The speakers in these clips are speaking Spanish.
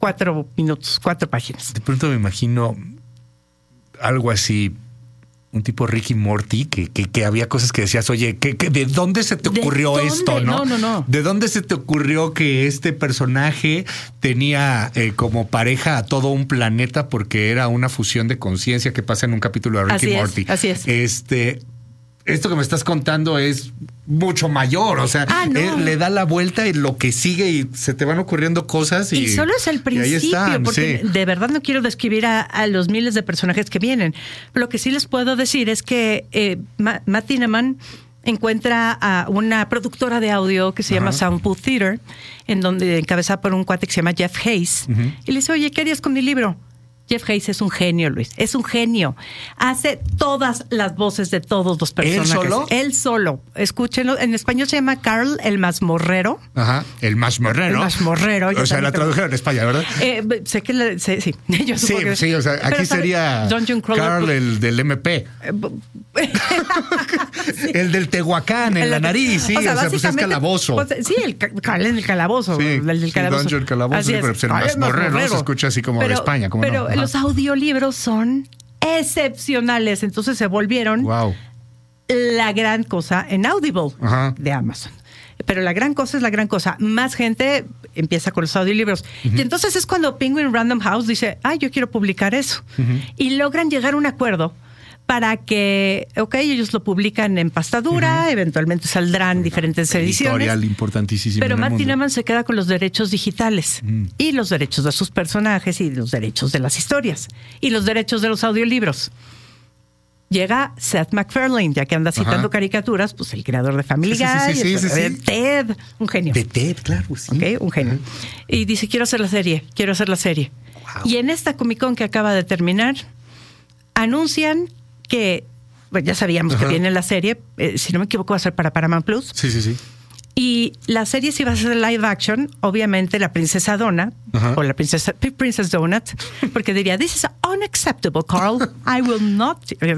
4 minutos, 4 páginas. De pronto me imagino algo así, un tipo Ricky Morty, que había cosas que decías, oye, ¿de dónde se te ocurrió esto? No. ¿De dónde se te ocurrió que este personaje tenía como pareja a todo un planeta porque era una fusión de conciencia que pasa en un capítulo de Ricky Morty? Así es. Esto que me estás contando es mucho mayor, o sea, le da la vuelta y lo que sigue y se te van ocurriendo cosas. Y solo es el principio, están, porque de verdad no quiero describir a los miles de personajes que vienen. Lo que sí les puedo decir es que Matt Tinnaman encuentra a una productora de audio que se llama Soundbooth Theater, en donde encabezada por un cuate que se llama Jeff Hayes, y le dice, oye, ¿qué harías con mi libro? Jeff Hayes es un genio, Luis. Es un genio. Hace todas las voces de todos los personajes. ¿Él solo? Él solo. Escúchenlo. En español se llama Carl el Mazmorrero. Ajá. El Mazmorrero. El Mazmorrero. O sea, la tradujeron en España, ¿verdad? Sé que sí. Yo supongo que sí. O sea, aquí sería Carl el del MP. Sí. El del Tehuacán en la nariz, sí. O sea pues es calabozo. Sí, Carl en el calabozo. Sí, el del calabozo. Dungeon, calabozo. Sí, pero pues el Mazmorrero se escucha así como de España. Pero los audiolibros son excepcionales. Entonces se volvieron la gran cosa en Audible de Amazon. Pero la gran cosa es la gran cosa. Más gente empieza con los audiolibros. Y entonces es cuando Penguin Random House dice, yo quiero publicar eso. Y logran llegar a un acuerdo para que, ellos lo publican en pasta dura, eventualmente saldrán diferentes ediciones. Editorial importantísimo. Pero Matt Tinnaman se queda con los derechos digitales y los derechos de sus personajes y los derechos de las historias y los derechos de los audiolibros. Llega Seth MacFarlane, ya que anda citando caricaturas, pues el creador de Family Guy, de Ted, un genio. De Ted, claro, sí. Un genio. Y dice, quiero hacer la serie. Wow. Y en esta Comic Con que acaba de terminar, anuncian que, bueno, ya sabíamos que viene la serie, si no me equivoco va a ser para Paramount Plus. Sí. Y la serie sí va a ser live action, obviamente la princesa Donna, o la Princess Donut, porque diría, this is unacceptable, Carl, I will not...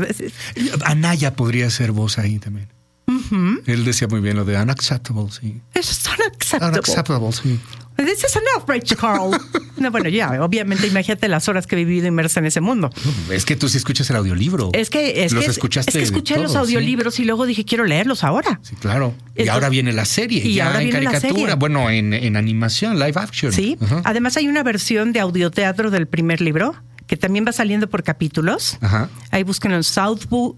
Anaya podría ser voz ahí también. Él decía muy bien lo de unacceptable, sí. It's unacceptable. Unacceptable, sí. This is an outrage, Carl. No, bueno, ya, obviamente, imagínate las horas que he vivido inmersa en ese mundo. Es que tú sí escuchas el audiolibro. Es que escuché los audiolibros y luego dije, quiero leerlos ahora. Sí, claro. Y ahora viene la serie. Y ya ahora en viene caricatura, la serie. Bueno, en animación, live action. Sí. Además hay una versión de audioteatro del primer libro que también va saliendo por capítulos. Ahí búsquenlo en Soundbooth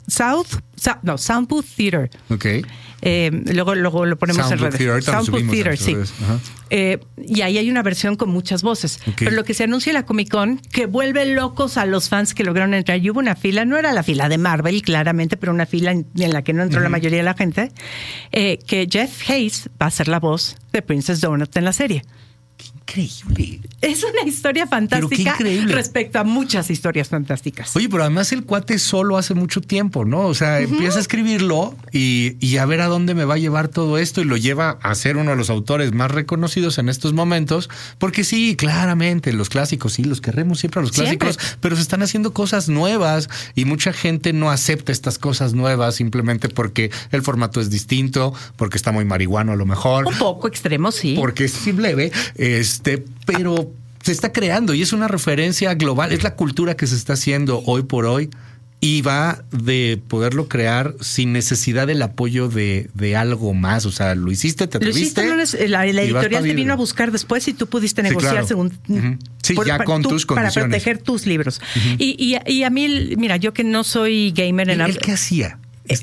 Theater. Luego lo ponemos en redes. Soundbooth Theater, sí. Y ahí hay una versión con muchas voces. Pero lo que se anuncia en la Comic Con, que vuelve locos a los fans que lograron entrar. Y hubo una fila, no era la fila de Marvel, claramente, pero una fila en la que no entró la mayoría de la gente, que Jeff Hayes va a ser la voz de Princess Donut en la serie. ¡Qué increíble! Es una historia fantástica respecto a muchas historias fantásticas. Oye, pero además el cuate solo hace mucho tiempo, ¿no? O sea, empieza a escribirlo y a ver a dónde me va a llevar todo esto y lo lleva a ser uno de los autores más reconocidos en estos momentos. Porque sí, claramente, los clásicos, sí, los queremos siempre a los clásicos, pero se están haciendo cosas nuevas y mucha gente no acepta estas cosas nuevas simplemente porque el formato es distinto, porque está muy marihuano a lo mejor. Un poco extremo, sí. Porque es leve, pero se está creando y es una referencia global. Es la cultura que se está haciendo hoy por hoy y va de poderlo crear sin necesidad del apoyo de algo más. O sea, lo hiciste, te atreviste. La editorial te vino a buscar después y tú pudiste negociar según... Sí, ya con tus condiciones. Para proteger tus libros. Y a mí, mira, yo que no soy gamer en... ¿El qué hacía?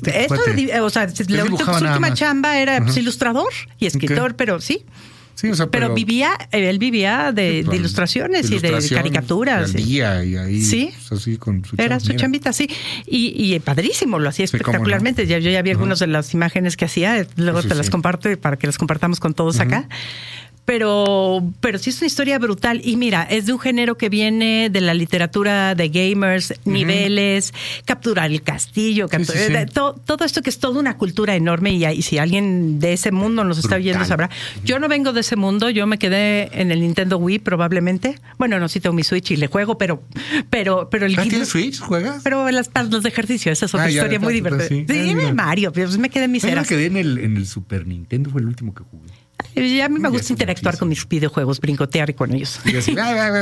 Su última chamba era ilustrador y escritor, pero sí. Sí, o sea, pero él vivía de ilustraciones y de caricaturas. Y ahí, sí, pues así con su era su chambita, sí. Y padrísimo, lo hacía espectacularmente. Yo ya vi algunas de las imágenes que hacía, luego te las comparto para que las compartamos con todos acá. Pero sí es una historia brutal. Y mira, es de un género que viene de la literatura de gamers, niveles, capturar el castillo, todo esto que es toda una cultura enorme. Y si alguien de ese mundo nos está oyendo sabrá. Yo no vengo de ese mundo, yo me quedé en el Nintendo Wii probablemente. Bueno, no, sí tengo mi Switch y le juego, pero el ¿tienes Switch? ¿Juegas? Pero los de ejercicio, esa es otra historia muy divertida. Sí, Mario, pues me quedé en mi Yo me quedé en el Super Nintendo, fue el último que jugué. Y a mí me gusta interactuar con mis videojuegos, brincotear con ellos. Y así,